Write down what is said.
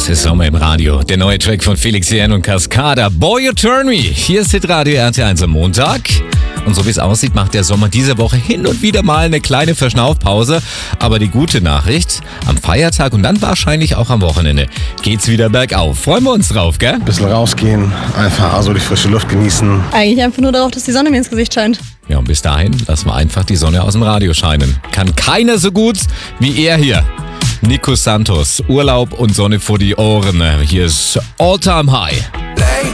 Es ist Sommer im Radio. Der neue Track von Felix Jähn und Cascada, Boy You Turn Me. Hier ist Hitradio RT1 am Montag. Und so wie es aussieht, macht der Sommer diese Woche hin und wieder mal eine kleine Verschnaufpause. Aber die gute Nachricht, am Feiertag und dann wahrscheinlich auch am Wochenende geht's wieder bergauf. Freuen wir uns drauf, gell? Bisschen rausgehen, einfach also die frische Luft genießen. Eigentlich einfach nur darauf, dass die Sonne mir ins Gesicht scheint. Ja, und bis dahin lassen wir einfach die Sonne aus dem Radio scheinen. Kann keiner so gut wie er hier. Nico Santos, Urlaub und Sonne vor die Ohren. Hier ist All Time High.